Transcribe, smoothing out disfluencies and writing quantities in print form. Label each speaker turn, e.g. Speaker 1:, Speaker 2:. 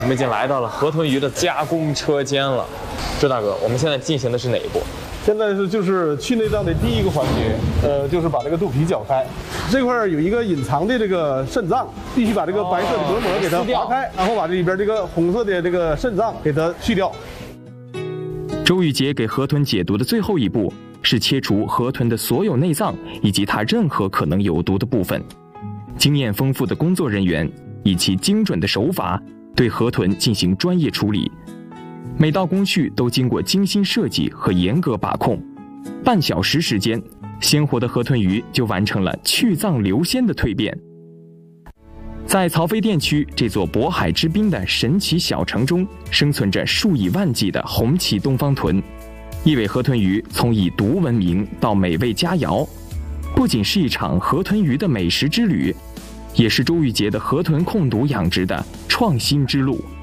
Speaker 1: 我们已经来到了河豚鱼的加工车间了。周大哥，我们现在进行的是哪一步？
Speaker 2: 现在就是去内脏的第一个环节，就是把这个肚皮绞开。这块有一个隐藏的这个肾脏，必须把这个白色的薄膜给它划开，然后把这里边这个红色的这个肾脏给它去掉。
Speaker 3: 周玉杰给河豚解毒的最后一步是切除河豚的所有内脏以及它任何可能有毒的部分。经验丰富的工作人员以其精准的手法对河豚进行专业处理，每道工序都经过精心设计和严格把控。半小时时间，鲜活的河豚鱼就完成了去脏留鲜的蜕变。在曹妃甸区这座渤海之滨的神奇小城中，生存着数以万计的红鳍东方豚。一尾河豚鱼从以毒闻名到美味佳肴，不仅是一场河豚鱼的美食之旅，也是周玉杰的河豚控毒养殖的创新之路。